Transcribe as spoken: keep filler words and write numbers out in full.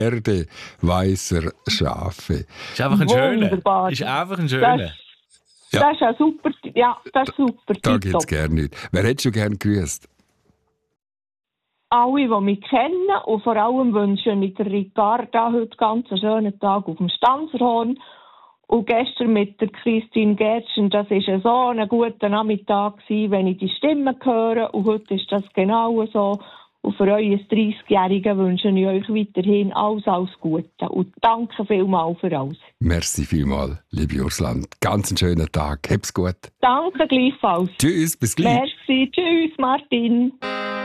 Herde weißer Schafe. Ist einfach ein schöner. Wunderbar. Ist einfach ein schöner. Das, Ja. das ist ein super, ja, das ist super. Da tipptopp. gibt es gerne nicht. Wer hättest du gerne gegrüßt? Alle, die mich kennen, und vor allem wünsche ich der Ricarda heute ganz einen schönen Tag auf dem Stanzerhorn. Und gestern mit der Christine Gertschen, das war so ein guter Nachmittag, wenn ich die Stimmen höre. Und heute ist das genau so. Und für euer dreißigjährigen wünsche ich euch weiterhin alles, alles Gute. Und danke vielmals für alles. Merci vielmals, liebe Ursula. Ganz einen schönen Tag. Hab's gut. Danke gleichfalls. Tschüss, bis gleich. Merci. Tschüss, Martin.